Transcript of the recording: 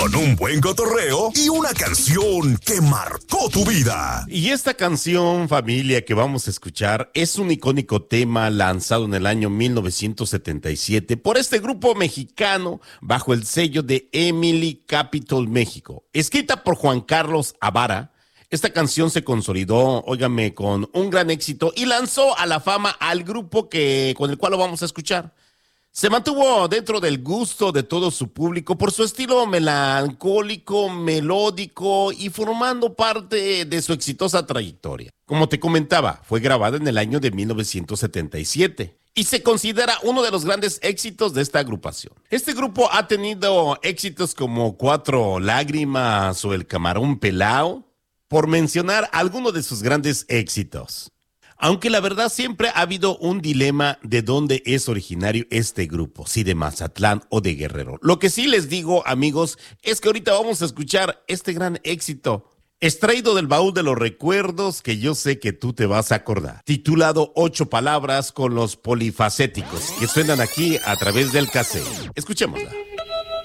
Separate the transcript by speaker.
Speaker 1: con un buen cotorreo y una canción que marcó tu vida.
Speaker 2: Y esta canción, familia, que vamos a escuchar es un icónico tema lanzado en el año 1977 por este grupo mexicano bajo el sello de Emily Capitol México. Escrita por Juan Carlos Avara, esta canción se consolidó, óigame, con un gran éxito y lanzó a la fama al grupo con el cual lo vamos a escuchar. Se mantuvo dentro del gusto de todo su público por su estilo melancólico, melódico y formando parte de su exitosa trayectoria. Como te comentaba, fue grabada en el año de 1977 y se considera uno de los grandes éxitos de esta agrupación. Este grupo ha tenido éxitos como Cuatro Lágrimas o El Camarón Pelao, por mencionar algunos de sus grandes éxitos. Aunque la verdad siempre ha habido un dilema de dónde es originario este grupo, si de Mazatlán o de Guerrero. Lo que sí les digo, amigos, es que ahorita vamos a escuchar este gran éxito, extraído del baúl de los recuerdos que yo sé que tú te vas a acordar, titulado 8 palabras con los polifacéticos, que suenan aquí a través del cassette. Escuchémosla.